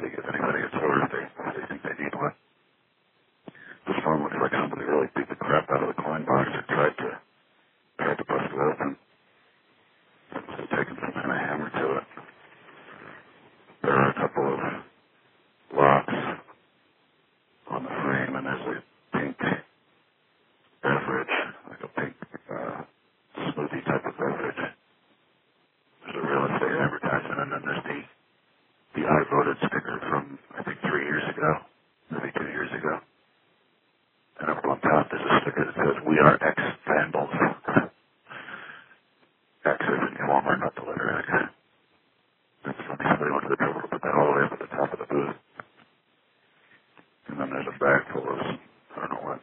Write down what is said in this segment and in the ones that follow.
to give anybody a tour if they think they need one. This phone looks like somebody really beat the crap out of the coin box and tried to bust it open. They've taken some kind of hammer to it. There are a couple of locks on the frame, and there's a pink beverage, like a pink smoothie type of beverage. There's a real estate advertisement, and then there's the I voted sticker from, I think, 3 years ago, maybe 2 years ago. And up on top there's a sticker that says, "We are ex-vandals." X is in Walmart, not the letter X. That's funny. Somebody went to the trouble to put that all the way up at the top of the booth. And then there's a bag full of, I don't know what.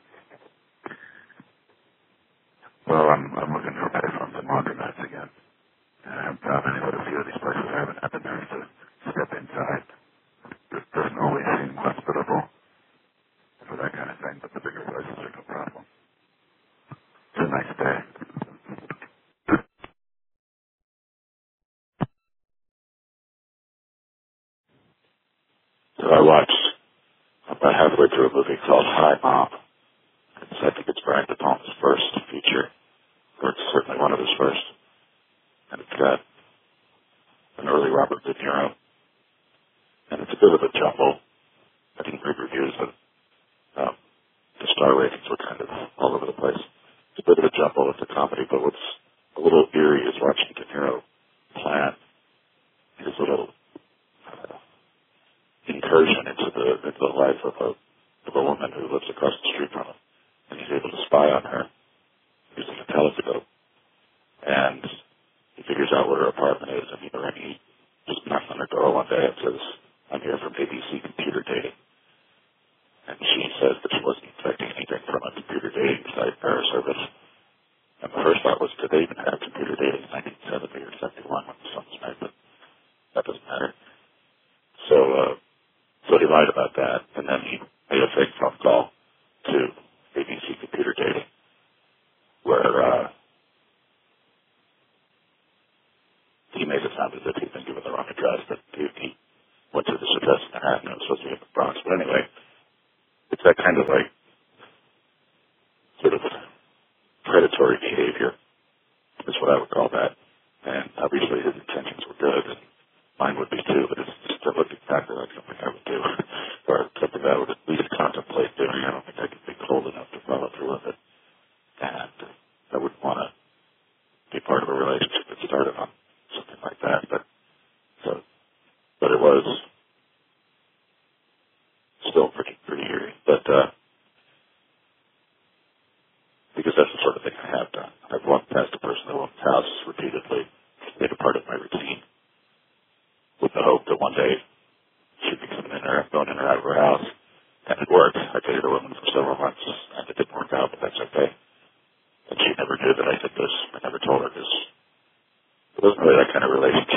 Well, I'm looking for payphones and laundromats again. And I haven't found any, but a few of these places I haven't had the nerve to step inside. It doesn't always seem hospitable for that kind of thing, but the bigger places are no problem. It's a nice day. So I watched about halfway through a movie called Hi Mom. I think it's Brian De Palma's first feature, or it's certainly one of his first. And it's got an early Robert De Niro, and it's a bit of a jumble. I didn't read reviews, but the star ratings were kind of all over the place. It's a bit of a jumble. It's a comedy, but what's a little eerie is watching De Niro plan his little incursion into the life of a woman who lives across the street from him, and he's able to spy on her using a telescope. And he figures out where her apartment is, and he just knocks on her door one day and says, "I'm here from ABC Computer Dating." And she says that she wasn't expecting anything from a computer dating site or a service. And the first thought was, did they even have computer dating in 1970 or 71 when the sun was made? But that doesn't matter. So he lied about that, and then he made a fake phone call to ABC Computer Dating, where he made it sound as if he'd been given the wrong address, that he went to this address in Manhattan and it was supposed to be in the Bronx. But anyway, it's that kind of like sort of predatory behavior is what I would call that. And obviously his intentions were good, and mine would be too, but it still looked exactly like something I would do, or something that I would at least contemplate doing. I don't think I could be cold enough to follow through with it. And I wouldn't want to be part of a relationship that started on something like that. But it was still pretty eerie. But because that's the sort of thing I have done. I've walked past a person who owns a house repeatedly, made a part of my routine, with the hope that one day she'd be going in or out of her house. And it worked. I dated a woman for several months, and it didn't work out, but that's okay. And she never knew that I did this. I never told her this. It wasn't really that kind of relationship.